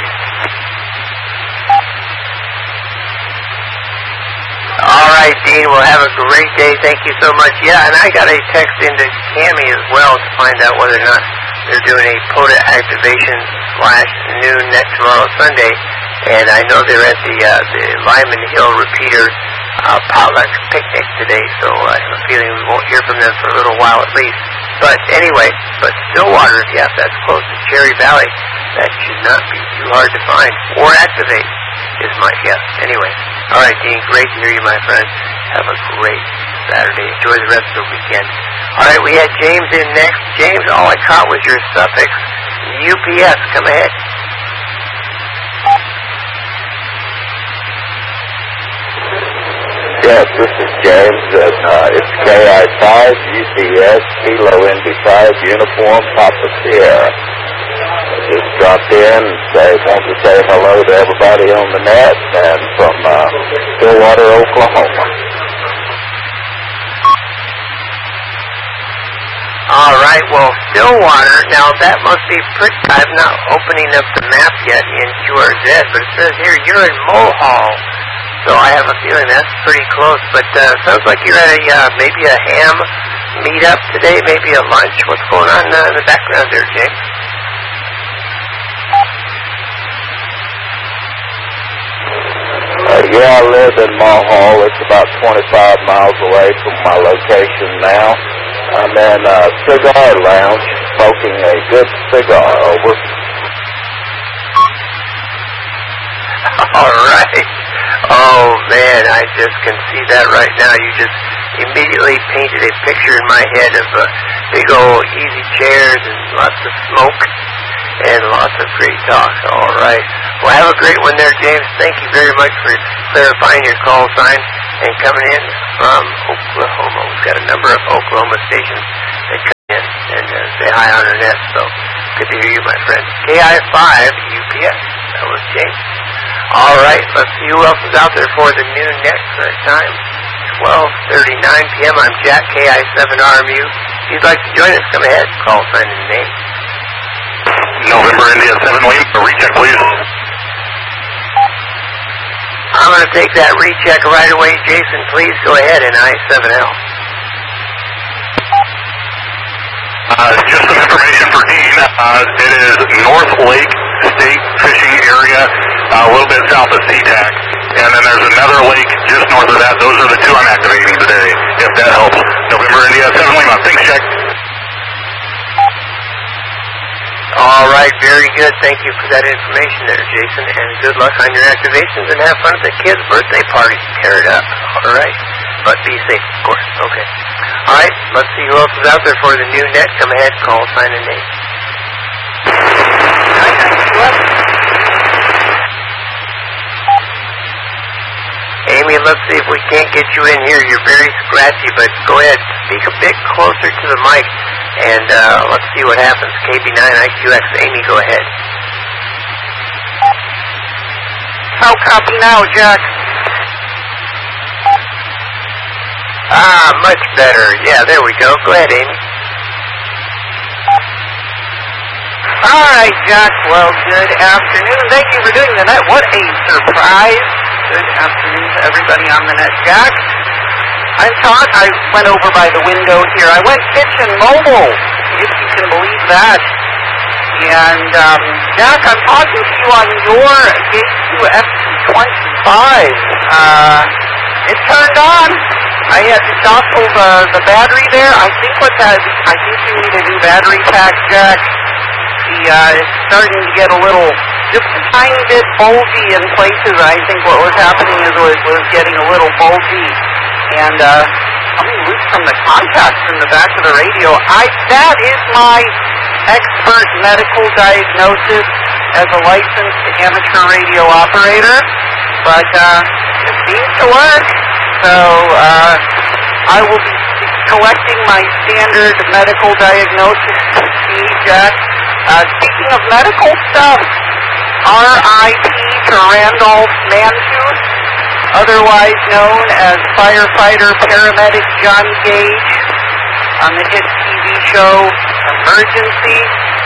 B: All right, Dean. Well, have a great day. Thank you so much. Yeah, and I got a text into Tammy as well to find out whether or not they're doing a POTA activation slash noon net tomorrow Sunday. And I know they're at the uh, the Lyman Hill Repeater uh, potluck picnic today, so I have a feeling we won't hear from them for a little while at least. But anyway, but Stillwater, yeah, that's close to Cherry Valley. That should not be too hard to find or activate, is my guess. Anyway, all right, Dean, great to hear you, my friend. Have a great Saturday. Enjoy the rest of the weekend. All right, we had James in next. James, all I caught was your suffix U P S. Come ahead.
K: Yes, this is James, and uh, it's K I five U P S, Kilo Indy five, Uniform, Papa Sierra. I just dropped in and say, want to say hello to everybody on the net, and from uh, Stillwater, Oklahoma.
B: All right, well, Stillwater, now that must be pretty, I'm not opening up the map yet in Q R Z, but it says here you're in Mohall. So I have a feeling that's pretty close, but uh, sounds like you're at a, uh, maybe a ham meetup today, maybe a lunch. What's going on uh, in the background there, James?
K: Uh, yeah, I live in Mohall. It's about twenty-five miles away from my location now. I'm in a cigar lounge smoking a good cigar. Over.
B: All right. Oh, man, I just can see that right now. You just immediately painted a picture in my head of uh, big old easy chairs and lots of smoke and lots of great talk. All right. Well, have a great one there, James. Thank you very much for clarifying your call sign and coming in from Oklahoma. We've got a number of Oklahoma stations that come say hi on our net, so good to hear you, my friend. K I five U P S. That was James. All right, let's see who else is out there for the noon net current time. twelve thirty-nine p.m. I'm Jack, K I seven R M U. If you'd like to join us, come ahead. Call, sign, and name.
G: November India seven Lima, recheck please.
B: I'm going to take that recheck right away. Jason, please go ahead in I seven L.
G: Uh, just some information for Dean. Uh, it is North Lake State Fishing Area, uh, a little bit south of SeaTac. And then there's another lake just north of that. Those are the two I'm activating today, if that helps. November India seven Lima. Thanks, Jack.
B: All right, very good. Thank you for that information there, Jason, and good luck on your activations, and have fun at the kids' birthday party. Tear it up. All right. But be safe, of course. Okay. All right, let's see who else is out there for the new net. Come ahead, call, sign, and name. Amy, let's see if we can't get you in here. You're very scratchy, but go ahead. Speak a bit closer to the mic, and uh, let's see what happens. K B nine I Q X, Amy, go ahead.
M: How copy now, Jack?
B: Ah, much better. Yeah, there we go. Go ahead, Amy.
M: All right, Jack. Well, good afternoon. Thank you for doing the net. What a surprise. Good afternoon to everybody on the net, Jack. I thought I went over by the window here. I went fishing mobile, if you can believe that. And, um, Jack, I'm talking to you on your Gate two F T twenty-five. Uh, it turned on. I had to jostle the, the battery there. I think what that, I think you need a new battery pack, Jack. The, uh, it's starting to get a little, just a tiny bit bulgy in places. I think what was happening is it was getting a little bulgy. And, uh, coming loose from the contacts in the back of the radio. I, that is my expert medical diagnosis as a licensed amateur radio operator. But, uh, it seems to work. So, uh, I will be collecting my standard medical diagnosis fee, Jack. Uh, speaking of medical stuff, R I P to Randolph Mantooth, otherwise known as firefighter paramedic Johnny Gage on the hit T V show Emergency.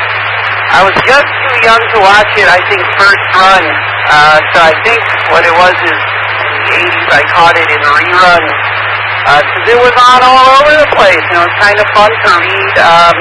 M: I was just too young to watch it, I think, first run. Uh, so I think what it was is in the eighties I caught it in reruns. Uh, cause it was on all over the place. You know, it's kind of fun to read, um,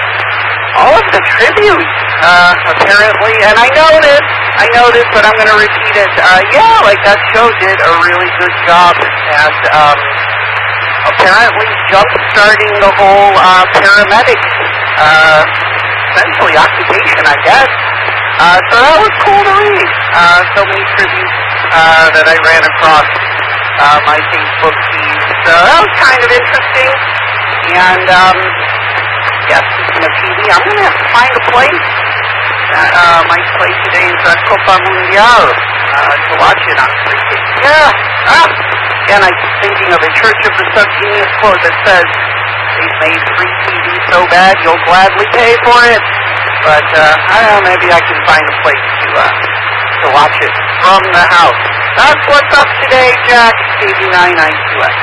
M: all of the tributes, uh, apparently. And I know this, I know this, but I'm going to repeat it. Uh, yeah, like that show did a really good job at, um, apparently jump-starting the whole, uh, paramedic, uh, essentially occupation, I guess. Uh, so that was cool to read. Uh, so many tributes, uh, that I ran across, uh, my Facebook feed. So that was kind of interesting. And, um, yeah, speaking of T V, I'm going to have to find a place that, uh, might play today's, uh, Copa Mundial, uh, to watch it on cricket. Yeah, ah! And I'm thinking of a Church of the Subgenius quote that says, they've made free T V so bad you'll gladly pay for it. But, uh, I don't know, maybe I can find a place to, uh, to watch it from the house. That's what's up today, Jack. K B nine I Q X.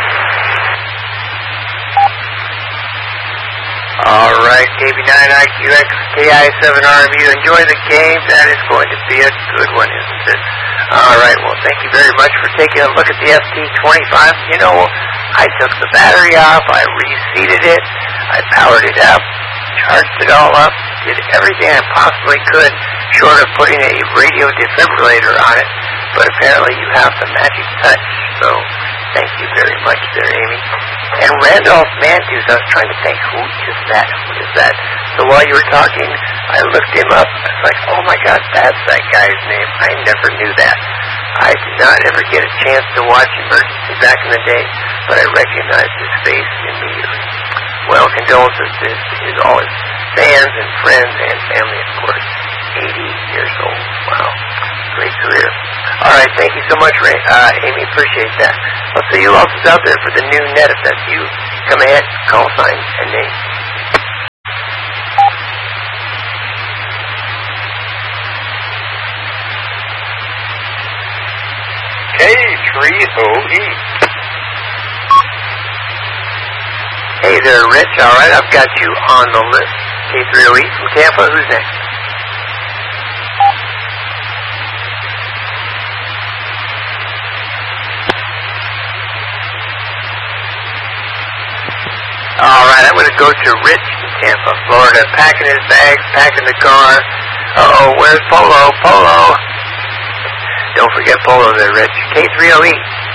B: All right, K B nine I Q X, K I seven R M U. Enjoy the game. That is going to be a good one, isn't it? All right, well, thank you very much for taking a look at the F T twenty-five. You know, I took the battery off, I reseated it, I powered it up, charged it all up, did everything I possibly could, short of putting a radio defibrillator on it. But apparently you have the magic touch, so thank you very much there, Amy. And Randolph Mantooth, I was trying to think, who is that? Who is that? So while you were talking, I looked him up. I was like, oh my God, that's that guy's name. I never knew that. I did not ever get a chance to watch Emergency back in the day, but I recognized his face immediately. Well, condolences to his, all his fans and friends and family, of course. eighty years old. Wow. Great career. All right, thank you so much, Ray. Uh, Amy, appreciate that. Let's see who else is out there for the new net. If that's you, come ahead, call sign, and name.
F: three O E.
B: Hey there, Rich. All right, I've got you on the list. K three O E from Tampa. Who's next? All right, I'm going to go to Rich in Tampa, Florida, packing his bags, packing the car. Uh-oh, where's Polo? Polo. Don't forget Polo there, Rich. K three O E.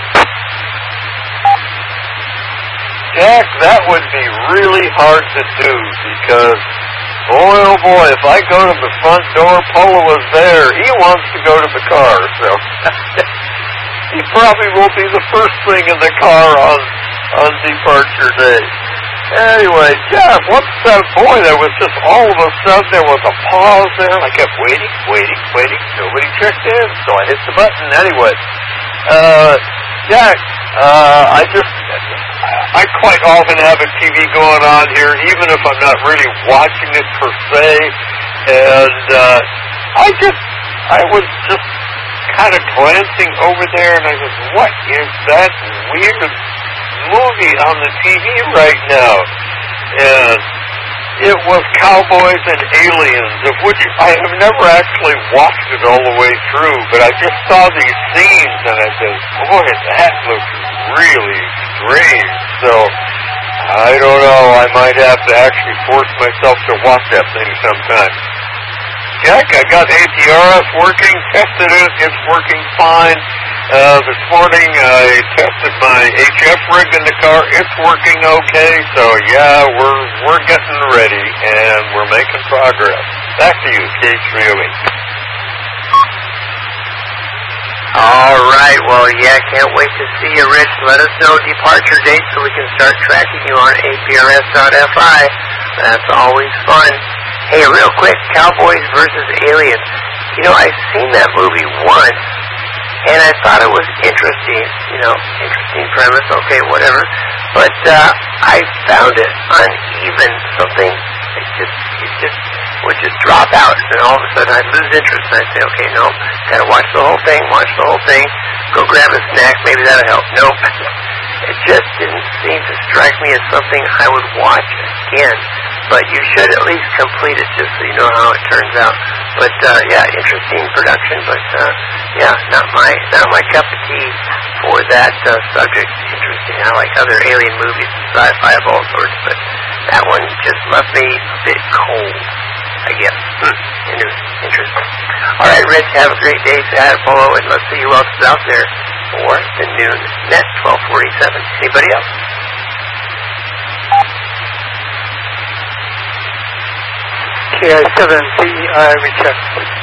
N: Jack, that would be really hard to do because, boy, oh boy, if I go to the front door, Polo is there. He wants to go to the car, so he probably will be the first thing in the car on, on departure day. Anyway, Jeff, what's that? Boy, there was just all of a sudden there was a pause there, and I kept waiting, waiting, waiting. Nobody checked in, so I hit the button anyway. Uh, Jack, uh, I just, I quite often have a T V going on here, even if I'm not really watching it per se, and uh, I just, I was just kind of glancing over there, and I was, what is that weird movie on the T V right now? And it was Cowboys and Aliens, of which I have never actually watched it all the way through, but I just saw these scenes and I said, boy, that looks really strange. So, I don't know, I might have to actually force myself to watch that thing sometime. Jack, I got A P R S working, tested it, it's working fine. Uh, this morning I tested my H F rig in the car, it's working okay, so yeah, we're we're getting ready and we're making progress. Back to you, K three O E.
B: All right, well, yeah, can't wait to see you, Rich. Let us know departure date so we can start tracking you on A P R S dot F I. That's always fun. Hey, real quick, Cowboys versus Aliens. You know, I've seen that movie once, and I thought it was interesting, you know, interesting premise, okay, whatever. But uh, I found it uneven, something, it just, it just would just drop out, and all of a sudden I'd lose interest, and I'd say, okay, no, gotta watch the whole thing, watch the whole thing, go grab a snack, maybe that'll help. Nope. It just didn't seem to strike me as something I would watch again. But you should at least complete it just so you know how it turns out. But uh, yeah, interesting production. But uh, yeah, not my not my cup of tea for that uh, subject. Interesting. I like other alien movies and sci-fi of all sorts, but that one just left me a bit cold, I guess. Hmm. Interesting. All right, Rich. Have a great day. Say hi to Polo, and let's see who else is out there for the noon net twelve forty-seven. Anybody else?
O: K I seven C E I recheck.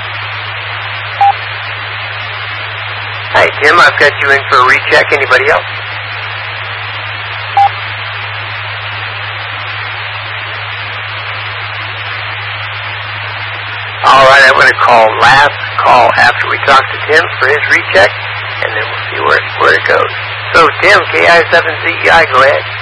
B: Hi, Tim. I've got you in for a recheck. Anybody else? All right, I'm going to call last call after we talk to Tim for his recheck, and then we'll see where, where it goes. So, Tim, K I seven C E I, go ahead.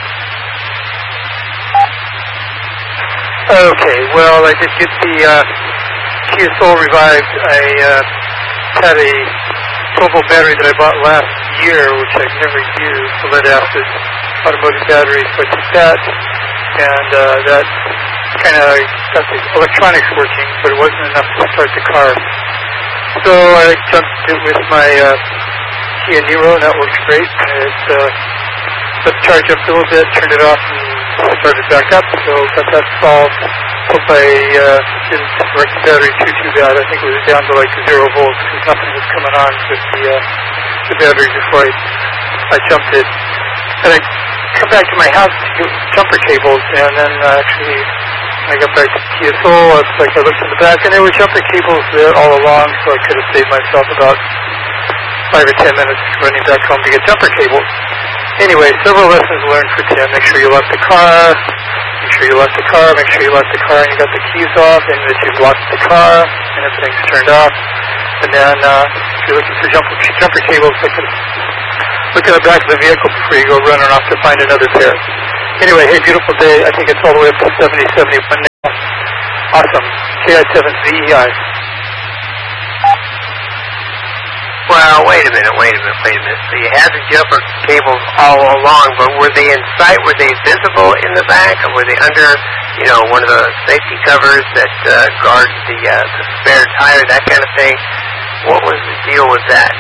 O: Okay, well, I did get the uh, Kia Soul revived. I uh, had a twelve volt battery that I bought last year, which I've never used, the lead-acid automotive battery, so I took that, and uh, that kind of got the electronics working, but it wasn't enough to start the car. So I jumped it with my uh, Kia Niro, and that works great. It uh, let the charge up a little bit, turned it off, and started back up, so got that solved. Hope I uh, didn't wreck the battery too, too bad. I think it was down to like zero volts because nothing was coming on with the, uh, the battery before I, I jumped it. And I come back to my house to get jumper cables, and then uh, actually when I got back to Kia Soul, it's like I looked in the back, and there were jumper cables there all along, so I could have saved myself about five or ten minutes running back home to get jumper cables. Anyway, several lessons learned for Tim. Make sure you lock the car, make sure you lock the car, make sure you lock the car and you got the keys off, and that you've locked the car and everything's turned off. And then uh, if you're looking for jumper, jumper cables, look at, look at the back of the vehicle before you go running off to find another pair. Anyway, hey, beautiful day. I think it's all the way up to seventy, seventy-one now. Awesome. K I seven C E I.
B: Well, wait a minute, wait a minute, wait a minute. So you had the jumper cables all along, but were they in sight? Were they visible in the back, or were they under, you know, one of the safety covers that uh, guards the, uh, the spare tire, that kind of thing? What was the deal with that?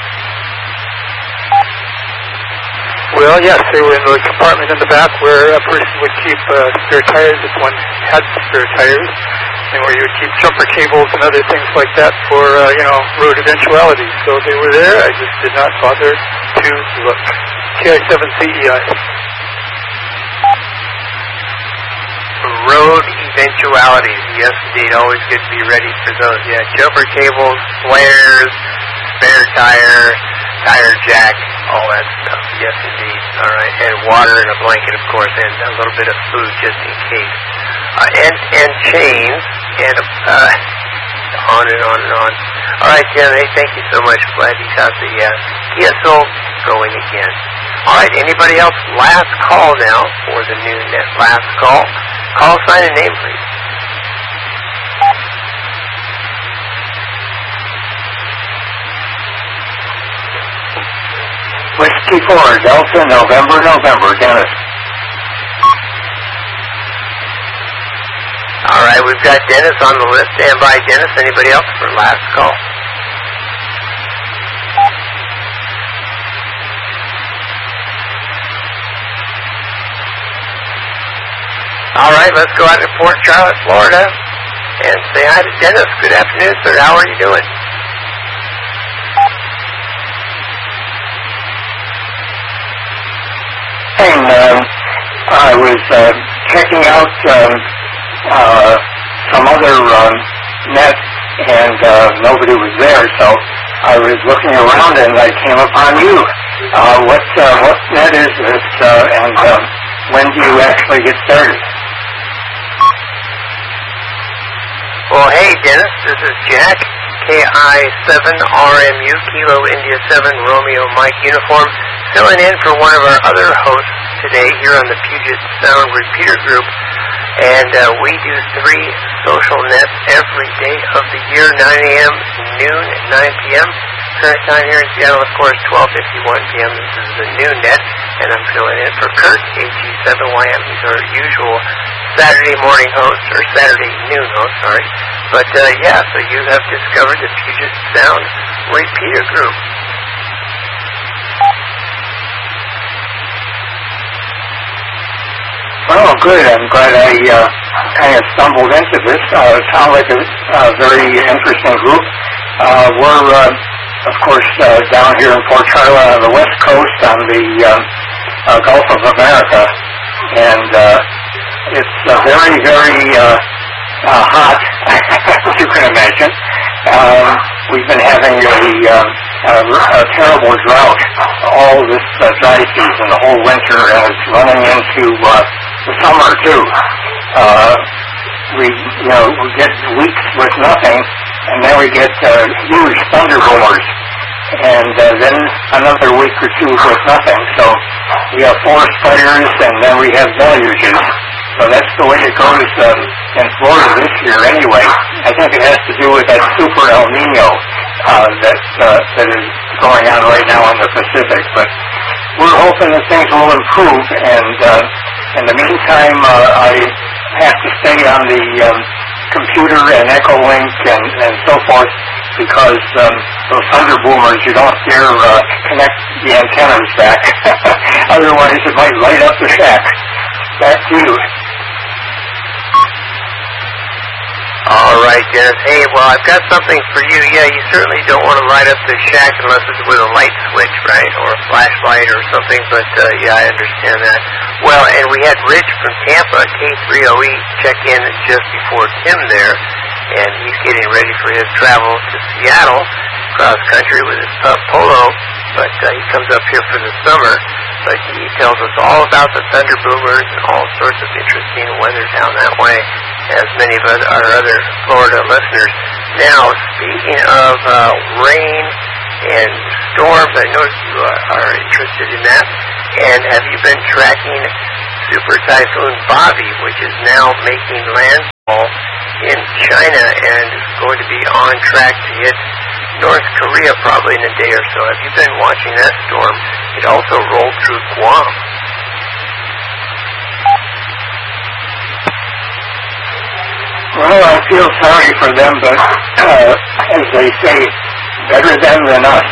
O: Well, yes, they were in the compartment in the back where a person would keep uh, spare tires if one had spare tires, and where you would keep jumper cables and other things like that for, uh, you know, road eventualities. So they were there. I just did not bother to look. K I seven C E I.
B: Road eventualities. Yes, indeed. Always good to be ready for those. Yeah, jumper cables, flares, spare tire, tire jack, all that stuff. Yes, indeed. All right. And water and a blanket, of course, and a little bit of food just in case. Uh, and, and chains, and uh, on and on and on. All right, Jim, hey, thank you so much. Glad you got the uh, T S O going again. All right, anybody else? Last call now for the new net. Last call. Call sign and name, please.
P: Whiskey four, Delta, November, November, Dennis.
B: All right, we've got Dennis on the list. Stand by, Dennis. Anybody else for last call? All right, let's go out to Port Charlotte, Florida, and say hi to Dennis. Good afternoon, sir. How are you doing?
P: And um, I was uh, checking out um, uh, some other um, net, and uh, nobody was there, so I was looking around and I came upon you. Uh, what uh, what net is this, uh, and um, when do you actually get started?
B: Well, hey, Dennis, this is Jack, K I seven R M U, Kilo India seven, Romeo Mike uniform, filling in for one of our other hosts today here on the Puget Sound Repeater Group. And uh, we do three social nets every day of the year, nine a.m., noon, nine p.m. Current time here in Seattle, of course, twelve fifty-one p.m. This is the noon net, and I'm filling in for Kurt, A G seven Y M. He's our usual Saturday morning host, or Saturday noon host, sorry. But, uh, yeah, so you have discovered the Puget Sound Repeater Group.
P: Oh, good. I'm glad I uh, kind of stumbled into this. Uh, it sounds like a uh, very interesting group. Uh, we're, uh, of course, uh, down here in Port Charlotte on the west coast on the uh, uh, Gulf of America, and uh, it's uh, very, very uh, uh, hot, as you can imagine. Um, we've been having a, uh, a, a terrible drought all this uh, dry season, the whole winter, and it's running into uh, the summer too. Uh, we, you know, we get weeks with nothing, and then we get uh, huge thunderbolts, and uh, then another week or two with nothing. So we have forest fires, and then we have deluges. So that's the way it goes um, in Florida this year anyway. I think it has to do with that super El Nino uh, that, uh, that is going on right now in the Pacific. But we're hoping that things will improve, and uh, in the meantime, uh, I have to stay on the um, computer and Echolink and, and so forth, because um, those thunder boomers, you don't dare uh, connect the antennas back. Otherwise, it might light up the shack. Back to you.
B: All right, Dennis. Hey, well, I've got something for you. Yeah, you certainly don't want to light up the shack unless it's with a light switch, right, or a flashlight or something, but, uh, yeah, I understand that. Well, and we had Rich from Tampa, K three O E, check in just before Tim there, and he's getting ready for his travel to Seattle, cross country with his pup Polo, but uh, he comes up here for the summer. But he tells us all about the thunder boomers and all sorts of interesting weather down that way, as many of our other Florida listeners. Now, speaking of uh, rain and storms, I notice you are, are interested in that. And have you been tracking Super Typhoon Bobby, which is now making landfall in China and is going to be on track to hit North Korea probably in a day or so. Have you been watching that storm? It also rolled through Guam.
P: Well, I feel sorry for them, but uh, as they say, better them than us.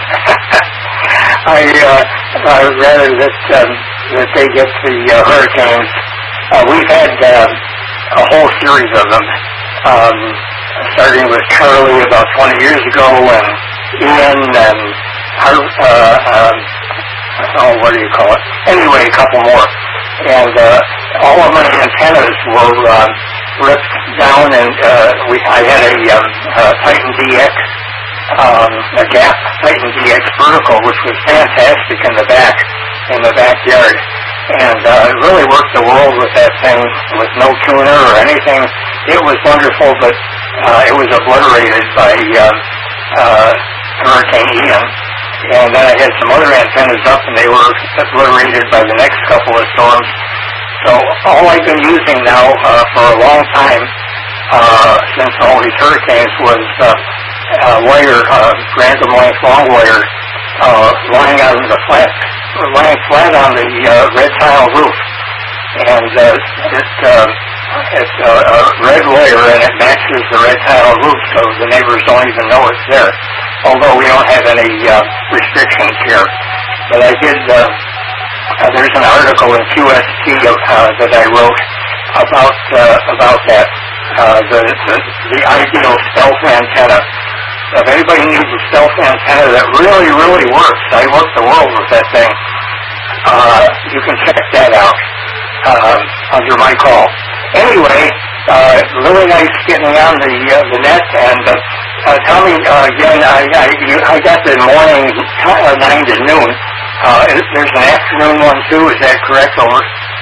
P: I uh, uh, rather that um, that they get the uh, hurricanes. Uh, we've had uh, a whole series of them, um, starting with Charlie about twenty years ago, and Ian, and uh, um, oh, what do you call it? Anyway, a couple more, and uh, all of my antennas were uh, ripped down, and uh, we I had a um, uh, Titan D X. Um, a gap Titan D X vertical, which was fantastic in the back, in the backyard, and uh, really worked the world with that thing with no tuner or anything. It was wonderful, but uh, it was obliterated by uh, uh, Hurricane Ian. And then I had some other antennas up, and they were obliterated by the next couple of storms. So all I've been using now uh, for a long time, uh, since all these hurricanes, was uh, Uh, wire, uh, random length long wire, uh, lying on the flat, lying flat on the uh, red tile roof, and uh, it, uh, it's uh, a red wire, and it matches the red tile roof, so the neighbors don't even know it's there. Although we don't have any uh, restrictions here, but I did. Uh, uh, there's an article in Q S T uh, that I wrote about uh, about that. Uh, the, the the ideal stealth antenna. If anybody needs a stealth antenna that really, really works, I work the world with that thing. Uh, you can check that out uh, under my call. Anyway, uh, really nice getting on the uh, the net. And uh, uh, tell me uh, again, I I, you, I got the morning uh, nine to noon. Uh, there's an afternoon one too. Is that correct? Over.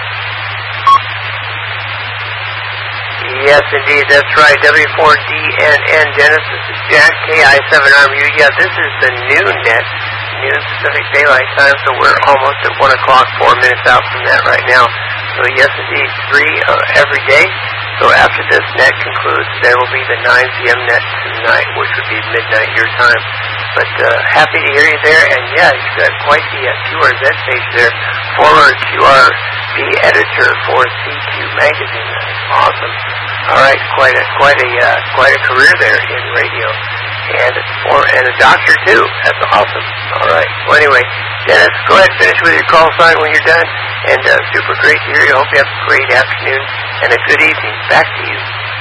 B: Yes, indeed, that's right. W four D N N, Dennis. This is Jack, K I seven R M U. Yeah, this is the noon net, noon Pacific Daylight Time, so we're almost at one o'clock, four minutes out from that right now. So yes, indeed, three uh, every day. So after this net concludes, there will be the nine p.m. net tonight, which would be midnight your time. But uh, happy to hear you there, and yeah, you've got quite the uh, Q R Z page there. Former Q R B editor for C Q magazine. That's awesome. All right, quite a quite a uh, quite a career there in radio, and for and a doctor too. That's awesome. All right. Well, anyway, Dennis, go ahead, finish with your call sign when you're done, and uh, super great to hear you. Hope you have a great afternoon and a good evening. Back to you.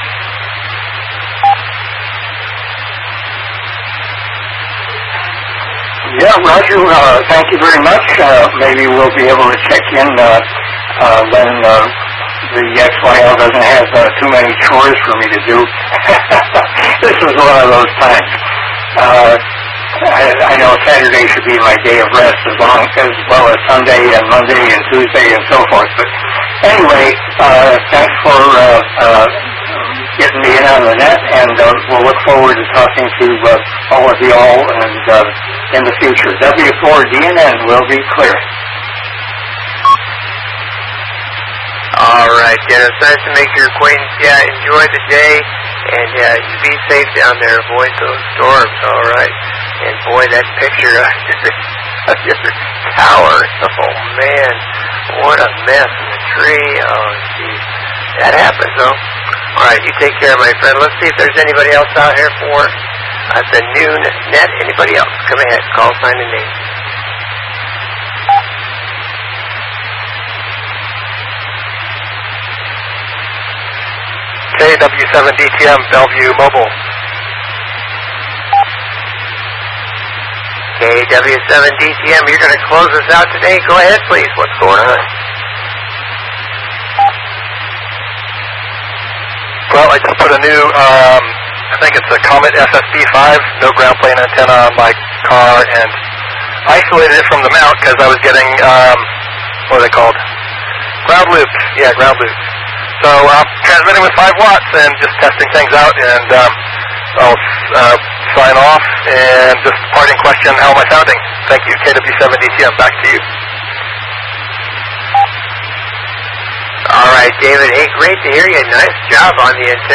P: Yeah, Roger, uh, thank you very much. Uh, maybe we'll be able to check in uh, uh, when uh, the X Y L doesn't have uh, too many chores for me to do. This is one of those times. Uh, I, I know Saturday should be my day of rest as long as well as Sunday and Monday and Tuesday and so forth. But anyway, uh, thanks for uh, uh, getting me in on the net, and uh, we'll look forward to talking to uh, all of you all and uh, in the future. W four D N N will be clear.
B: All right, Dennis. Nice to make your acquaintance. Yeah, enjoy the day, and yeah, you be safe down there. Avoid those storms. All right. And boy, that picture of your tower. Oh man, what a mess in the tree. Oh geez, that happens though. All right, you take care, my friend. Let's see if there's anybody else out here for uh, the noon net. Anybody else? Come ahead, call sign and name.
Q: K W seven D T M, Bellevue Mobile.
B: K W seven D T M, you're going to close us out today. Go ahead, please. What's going on?
Q: Well, I just put a new, um, I think it's a Comet F S B five, no ground plane antenna on my car, and isolated it from the mount because I was getting, um, what are they called? Ground loops. Yeah, ground loops. So I'm um, transmitting with five watts and just testing things out, and um, I'll uh, sign off and just parting question, how am I sounding? Thank you, K W seven D T M, back to you.
B: All right, David. Hey, great to hear you. Nice job on the antenna.